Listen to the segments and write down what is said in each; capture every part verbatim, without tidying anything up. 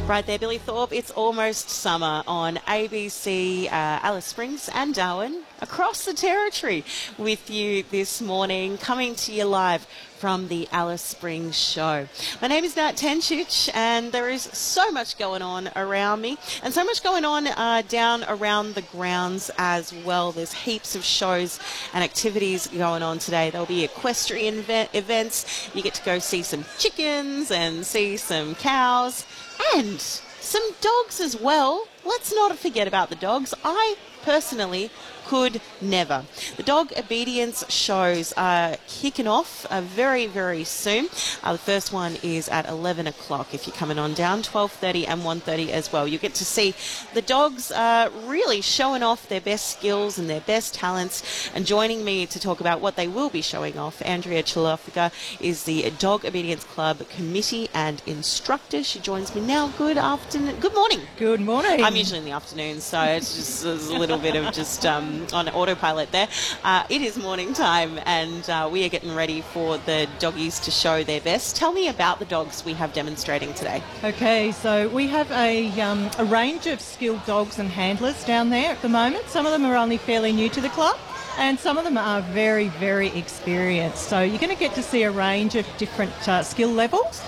Right there, Billy Thorpe. It's almost summer on A B C, uh, Alice Springs and Darwin, across the territory with you this morning, coming to you live from the Alice Springs show. My name is Nat Tenchich, and there is so much going on around me and so much going on uh, down around the grounds as well. There's heaps of shows and activities going on today. There'll be equestrian event events. You get to go see some chickens and see some cows and some dogs as well. Let's not forget about the dogs. I personally could never. The dog obedience shows are kicking off uh, very, very soon. Uh, the first one is at eleven o'clock if you're coming on down, twelve thirty and one thirty as well. You get to see the dogs uh, really showing off their best skills and their best talents. And joining me to talk about what they will be showing off, Andrea Chalofiga is the Dog Obedience Club committee and instructor. She joins me now. Good afternoon. Good morning. Good morning. I'm usually in the afternoon, so it's just there's a little bit of just um, on autopilot there. Uh, it is morning time, and uh, we are getting ready for the doggies to show their best. Tell me about the dogs we have demonstrating today. Okay, so we have a, um, a range of skilled dogs and handlers down there at the moment. Some of them are only fairly new to the club, and some of them are very, very experienced. So you're going to get to see a range of different uh, skill levels,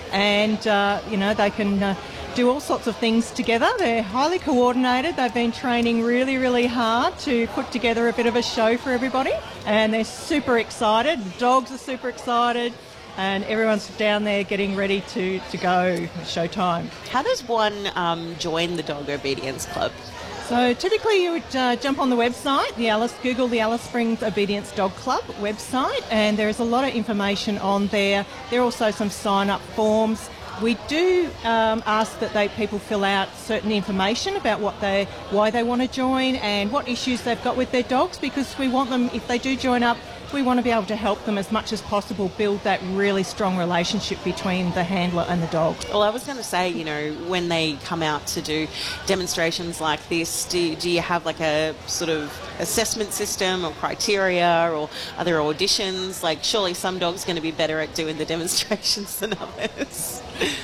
and uh, you know, they can uh, do all sorts of things together. They're highly coordinated. They've been training really, really hard to put together a bit of a show for everybody, and they're super excited. The dogs are super excited, and everyone's down there getting ready to, to go. It's showtime. How does one um, join the Dog Obedience Club? So typically you would uh, jump on the website, the Alice, Google the Alice Springs Obedience Dog Club website, and there is a lot of information on there. There are also some sign-up forms. We do um, ask that they people fill out certain information about what they, why they want to join and what issues they've got with their dogs, because we want them, if they do join up, we want to be able to help them as much as possible build that really strong relationship between the handler and the dog. Well, I was going to say, you know, when they come out to do demonstrations like this, do, do you have like a sort of assessment system or criteria, or are there auditions? Like, surely some dogs are going to be better at doing the demonstrations than others.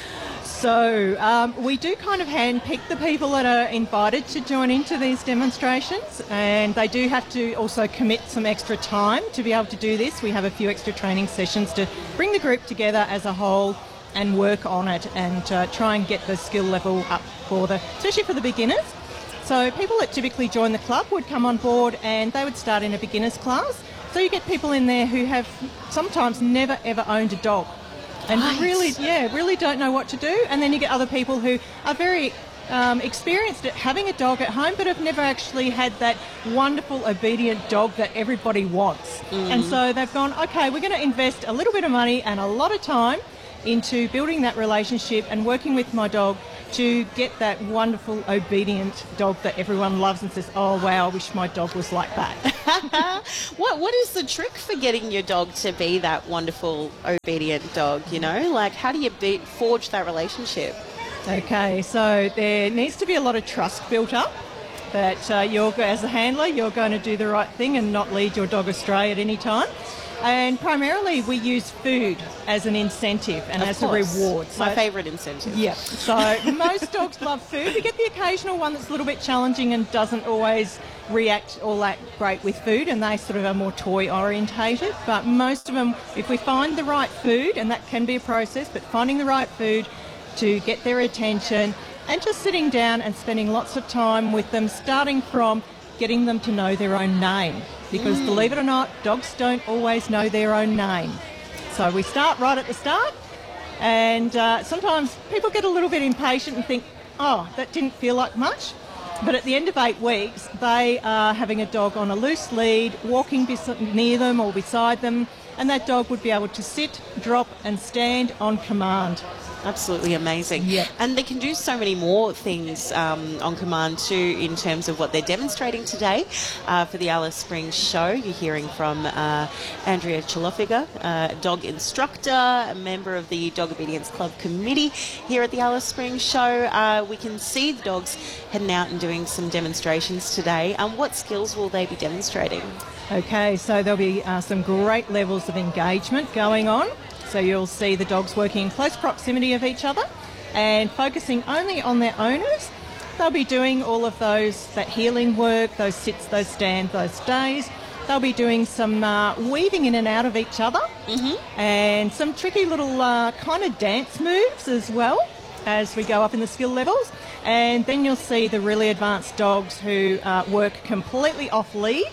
So um, we do kind of handpick the people that are invited to join into these demonstrations, and they do have to also commit some extra time to be able to do this. We have a few extra training sessions to bring the group together as a whole and work on it and uh, try and get the skill level up for the, especially for the beginners. So people that typically join the club would come on board and they would start in a beginner's class. So you get people in there who have sometimes never ever owned a dog. And right. really, yeah, really don't know what to do. And then you get other people who are very um, experienced at having a dog at home, but have never actually had that wonderful, obedient dog that everybody wants. Mm. And so they've gone, okay, we're going to invest a little bit of money and a lot of time into building that relationship and working with my dog to get that wonderful, obedient dog that everyone loves and says, oh, wow, I wish my dog was like that. what What is the trick for getting your dog to be that wonderful, obedient dog, you know? Like, how do you be, forge that relationship? Okay, so there needs to be a lot of trust built up that uh, you're, as a handler, you're going to do the right thing and not lead your dog astray at any time. And primarily we use food as an incentive and of as course. a reward. So, my favourite incentive. Yeah. So most dogs love food. We get the occasional one that's a little bit challenging and doesn't always react all that great with food, and they sort of are more toy orientated. But most of them, if we find the right food, and that can be a process, but finding the right food to get their attention and just sitting down and spending lots of time with them, starting from getting them to know their own name. Because mm. believe it or not, dogs don't always know their own name. So we start right at the start, and uh, sometimes people get a little bit impatient and think, oh, that didn't feel like much. But at the end of eight weeks, they are having a dog on a loose lead, walking bes- near them or beside them, and that dog would be able to sit, drop and stand on command. Absolutely amazing. Yeah. And they can do so many more things um, on command too, in terms of what they're demonstrating today uh, for the Alice Springs show. You're hearing from uh, Andrea Chalofiga, uh, dog instructor, a member of the Dog Obedience Club committee here at the Alice Springs show. Uh, we can see the dogs heading out and doing some demonstrations today. Um, what skills will they be demonstrating? Okay, so there'll be uh, some great levels of engagement going on. So you'll see the dogs working in close proximity of each other. and focusing only on their owners. They'll be doing all of those, that healing work, those sits, those stands, those stays. They'll be doing some uh, weaving in and out of each other, mm-hmm. and some tricky little uh, kind of dance moves as well as we go up in the skill levels. And then you'll see the really advanced dogs who uh, work completely off lead,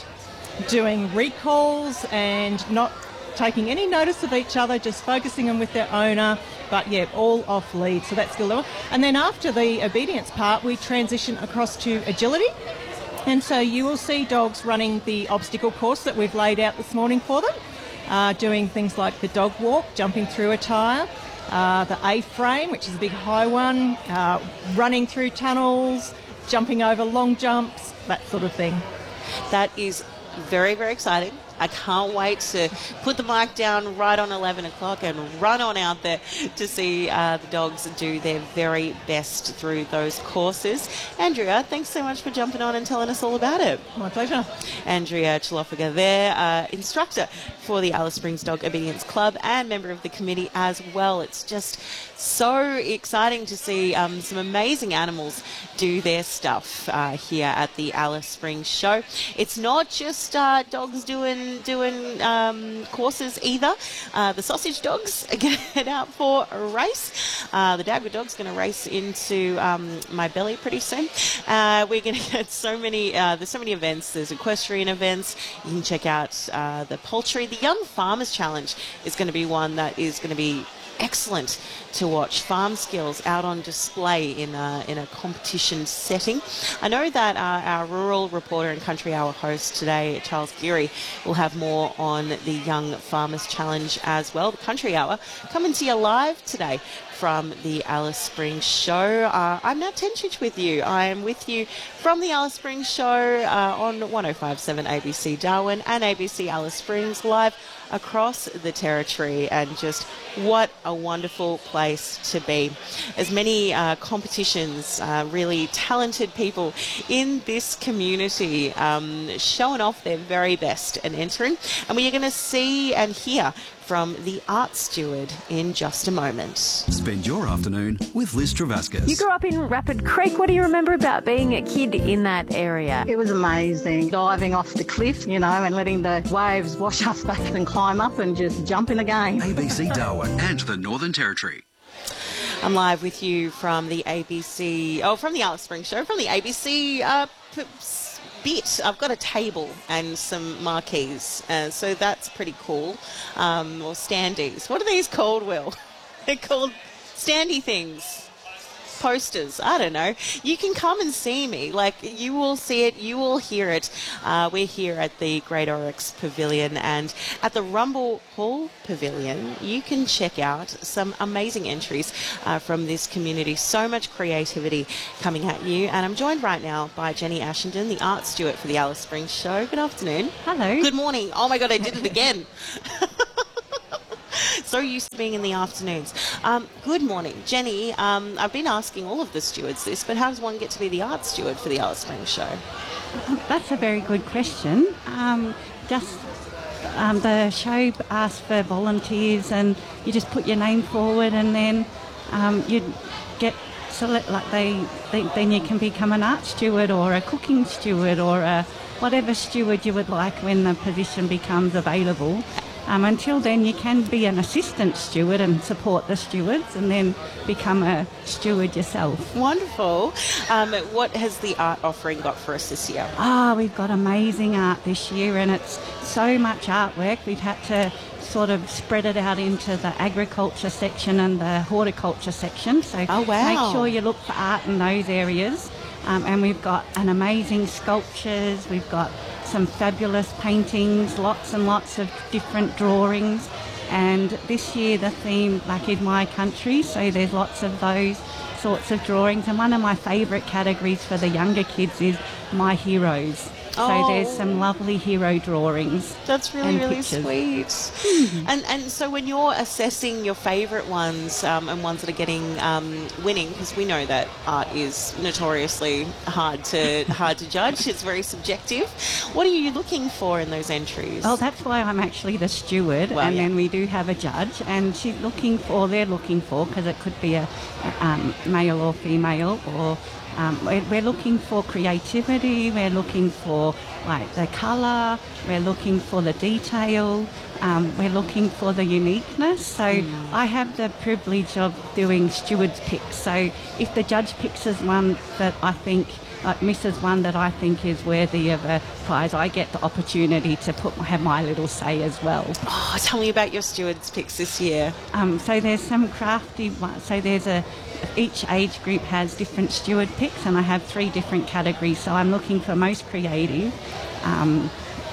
doing recalls and not taking any notice of each other, just focusing them with their owner, but yeah, all off lead, so that's skill level. And then after the obedience part, we transition across to agility. And so you will see dogs running the obstacle course that we've laid out this morning for them, uh, doing things like the dog walk, jumping through a tyre, uh, the A-frame, which is a big high one, uh, running through tunnels, jumping over long jumps, that sort of thing. That is very, very exciting. I can't wait to put the mic down right on eleven o'clock and run on out there to see uh, the dogs do their very best through those courses. Andrea, thanks so much for jumping on and telling us all about it. My pleasure. Andrea Chalofaga there, uh, instructor for the Alice Springs Dog Obedience Club and member of the committee as well. It's just so exciting to see um, some amazing animals do their stuff uh, here at the Alice Springs show. It's not just uh, dogs doing doing um, courses either. Uh, the sausage dogs are going to head out for a race. Uh, the Dagwood dog's going to race into um, my belly pretty soon. Uh, we're going to get so many, uh, there's so many events. There's equestrian events. You can check out uh, the poultry. The Young Farmers Challenge is going to be one that is going to be excellent to watch. Farm skills out on display in a, in a competition setting. I know that uh, our rural reporter and Country Hour host today, Charles Geary, will have more on the Young Farmers Challenge as well. The Country Hour coming to you live today from the Alice Springs show. Uh, I'm Nat Tenchich with you. I am with you from the Alice Springs show uh, on one oh five point seven A B C Darwin and A B C Alice Springs live across the territory, and just what a wonderful place to be. As many uh, competitions, uh, really talented people in this community um, showing off their very best and entering, and we are going to see and hear from the art steward in just a moment. Spend your afternoon with Liz Travascus. You grew up in Rapid Creek. What do you remember about being a kid in that area? It was amazing. Diving off the cliff, you know, and letting the waves wash us back and climb up and just jump in again. A B C Darwin and the Northern Territory. I'm live with you from the A B C, oh, from the Alice Springs show, from the A B C uh, p- bit. I've got a table and some marquees, uh, so that's pretty cool. Um, or standees. What are these called, Will? They're called standy things. Posters, I don't know. You can come and see me. Like, you will see it, you will hear it. Uh, we're here at the Great Oryx Pavilion, and at the Rumble Hall Pavilion, you can check out some amazing entries uh, from this community. So much creativity coming at you. And I'm joined right now by Jenny Ashenden, the art steward for the Alice Springs show. Good afternoon. Hello. Good morning. Oh my God, I did it again. So used to being in the afternoons. Um, good morning, Jenny. Um, I've been asking all of the stewards this, but how does one get to be the art steward for the Alice Springs show? That's a very good question. Um, just um, the show asks for volunteers, and you just put your name forward, and then um, you get select. Like they, they, then you can become an art steward or a cooking steward or a whatever steward you would like when the position becomes available. Um, until then, you can be an assistant steward and support the stewards, and then become a steward yourself. Wonderful. Um, what has the art offering got for us this year? Ah, oh, we've got amazing art this year, and it's so much artwork. We've had to sort of spread it out into the agriculture section and the horticulture section. So oh, wow. Make sure you look for art in those areas. Um, and we've got an amazing sculptures. We've got some fabulous paintings, lots and lots of different drawings. And this year the theme, like, is my country, so there's lots of those sorts of drawings. And one of my favourite categories for the younger kids is my heroes. So Oh. there's some lovely hero drawings. That's really, and really pictures. sweet. And and so when you're assessing your favourite ones um, and ones that are getting um, winning, because we know that art is notoriously hard to hard to judge. It's very subjective. What are you looking for in those entries? Well, that's why I'm actually the steward, Well, and yeah. then we do have a judge, and she's looking for, they're looking for, because it could be a, a um, male or female, or um, we're, we're looking for creativity, we're looking for like the colour, we're looking for the detail, um, we're looking for the uniqueness. So I have the privilege of doing steward's picks. So if the judge picks as one that I think like misses one that I think is worthy of a prize, I get the opportunity to put have my little say as well. Oh, tell me about your stewards picks this year. Um, so there's some crafty ones. So there's a each age group has different steward picks, and I have three different categories. So I'm looking for most creative, um,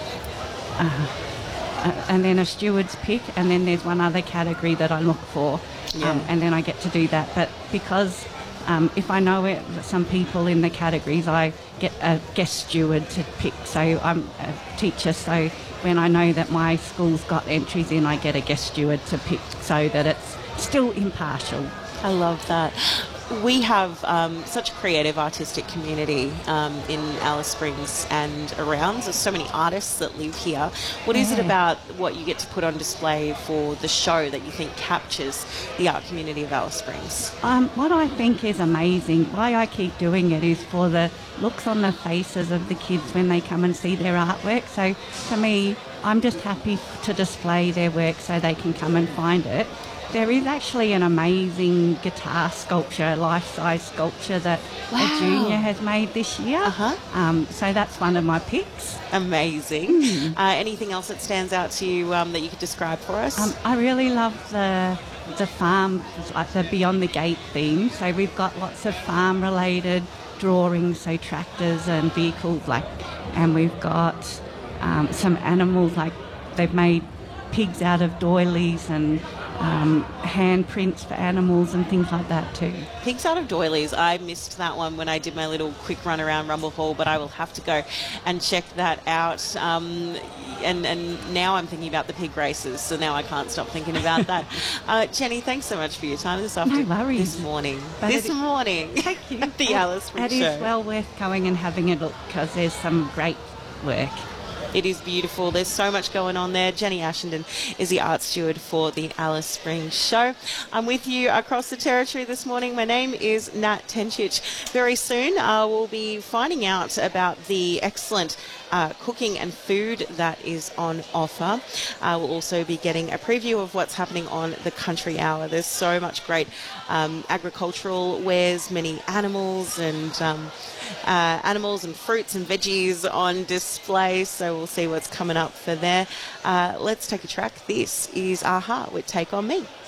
uh, uh, and then a steward's pick, and then there's one other category that I look for, Yeah. um, and then I get to do that. But because Um, if I know it, some people in the categories, I get a guest steward to pick. So I'm a teacher, so when I know that my school's got entries in, I get a guest steward to pick so that it's still impartial. I love that. We have um, such a creative, artistic community um, in Alice Springs and around. There's so many artists that live here. What is it Yeah. about what you get to put on display for the show that you think captures the art community of Alice Springs? Um, what I think is amazing, why I keep doing it, is for the looks on the faces of the kids when they come and see their artwork. So for me, I'm just happy to display their work so they can come and find it. There is actually an amazing guitar sculpture, life-size sculpture that Wow. a junior has made this year. Uh-huh. Um, so that's one of my picks. Amazing. Hmm. Uh, anything else that stands out to you um, that you could describe for us? Um, I really love the the farm, like the Beyond the Gate theme. So we've got lots of farm-related drawings, so tractors and vehicles, like, and we've got um, some animals, like they've made pigs out of doilies and um, handprints for animals and things like that too. Pigs out of doilies. I missed that one when I did my little quick run around Rumble Hall, but I will have to go and check that out. Um, and, and now I'm thinking about the pig races, so now I can't stop thinking about that. uh, Jenny, thanks so much for your time this afternoon. worries. This morning. But this it- morning. Thank you. At the Alice Springs It Show. is well worth going and having a look because there's some great work. It is beautiful. There's so much going on there. Jenny Ashenden is the art steward for the Alice Springs Show. I'm with you across the territory this morning. My name is Nat Tenchich. Very soon uh, we'll be finding out about the excellent uh, cooking and food that is on offer. Uh, we'll also be getting a preview of what's happening on the Country Hour. There's so much great um, agricultural wares, many animals and um, uh, animals and fruits and veggies on display. So we'll see what's coming up for there. Uh, let's take a track. This is Aha with Take On Me.